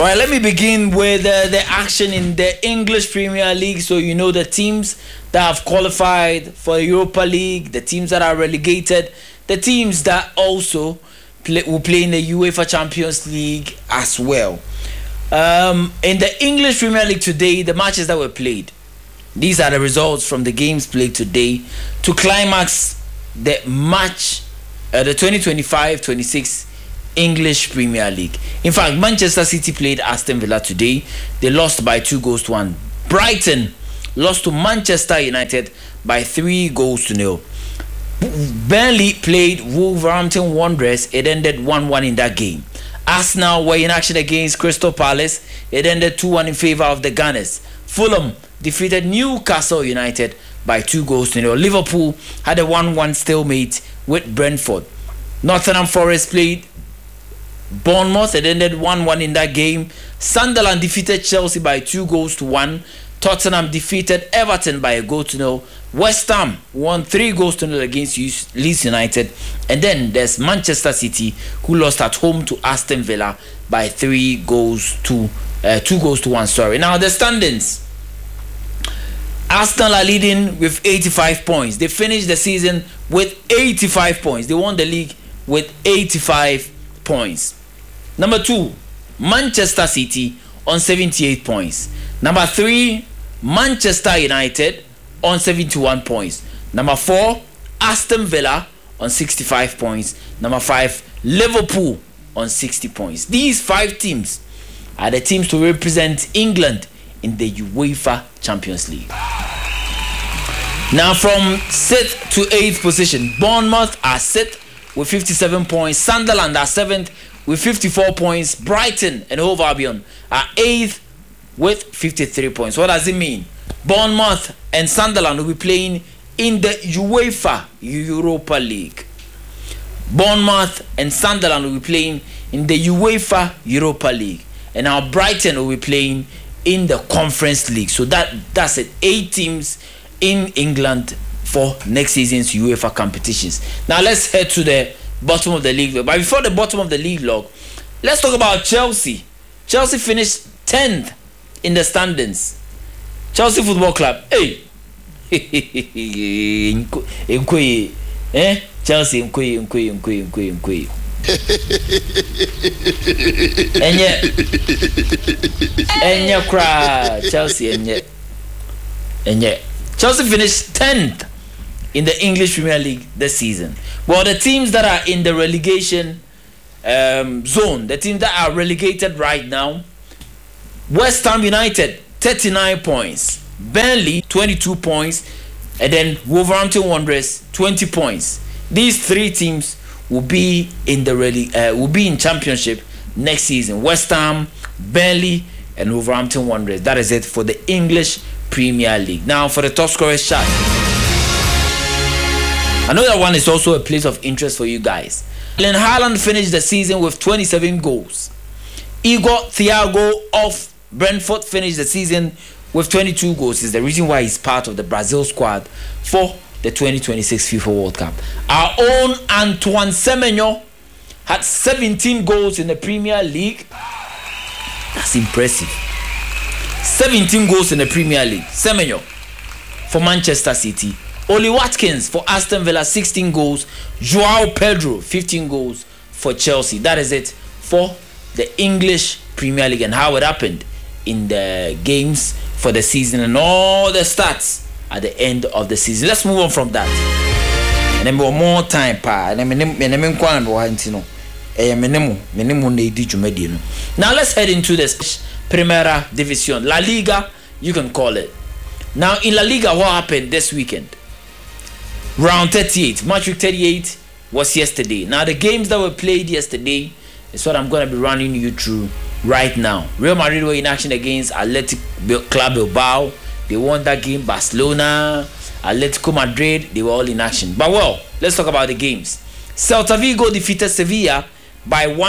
All right, let me begin with the action in the English Premier League. So you know the teams that have qualified for the Europa League, the teams that are relegated, the teams that also will play in the UEFA Champions League as well. In the English Premier League today, the matches that were played, these are the results from the games played today to climax the match, the 2025-26 English Premier League. In fact, Manchester City played Aston Villa today. They lost by 2-1. Brighton lost to Manchester United by 3-0. Burnley played Wolverhampton Wanderers. It ended 1-1 in that game. Arsenal were in action against Crystal Palace. It ended 2-1 in favour of the Gunners. Fulham defeated Newcastle United by 2-0. Liverpool had a 1-1 stalemate with Brentford. Nottingham Forest played Bournemouth. It ended 1-1 in that game. Sunderland defeated Chelsea by 2-1. Tottenham defeated Everton by 1-0. West Ham won 3-0 against Leeds United. And then there's Manchester City, who lost at home to Aston Villa by 2-1. Now the standings. Arsenal are leading with 85 points. They finished the season with 85 points. They won the league with 85 points. Number 2, Manchester City on 78 points. Number 3, Manchester United on 71 points. Number 4, Aston Villa on 65 points. Number 5, Liverpool on 60 points. These 5 teams are the teams to represent England in the UEFA Champions League. Now from 6th to 8th position, Bournemouth are 6th with 57 points. Sunderland are 7th with 54 points. Brighton and Hove Albion are 8th with 53 points. What does it mean? Bournemouth and Sunderland will be playing in the UEFA Europa League. Bournemouth and Sunderland will be playing in the UEFA Europa League. And now Brighton will be playing in the Conference League. So that's it. 8 teams in England for next season's UEFA competitions. Now let's head to the bottom of the league log. But before the bottom of the league log, let's talk about Chelsea. Chelsea finished 10th in the standings. Chelsea Football Club. Hey. Chelsea Enye cry Chelsea enye. Chelsea finished 10th in the English Premier League this season. Well, the teams that are in the relegation zone, the teams that are relegated right now: West Ham United 39 points, Burnley 22 points, and then Wolverhampton Wanderers 20 points. These 3 teams will be in the will be in Championship next season. West Ham, Burnley, and Wolverhampton Wanderers. That is it for the English Premier League. Now for the top scorers chart. I know that one is also a place of interest for you guys. Erling Haaland finished the season with 27 goals. Igor Thiago of Brentford finished the season with 22 goals. Is the reason why he's part of the Brazil squad for the 2026 FIFA World Cup. Our own Antoine Semenyo had 17 goals in the Premier League. That's impressive. 17 goals in the Premier League. Semenyo for Manchester City. Oli Watkins for Aston Villa, 16 goals. Joao Pedro, 15 goals for Chelsea. That is it for the English Premier League and how it happened in the games for the season and all the stats at the end of the season. Let's move on from that. And then more time, now let's head into this Primera División, La Liga, you can call it. Now in La Liga, what happened this weekend? Round 38, match week 38 was yesterday. Now the games that were played yesterday is what I'm going to be running you through right now. Real Madrid were in action against Athletic Club Bilbao. They won that game. Barcelona, Atletico Madrid, they were all in action. But well, let's talk about the games. Celta Vigo defeated Sevilla by 1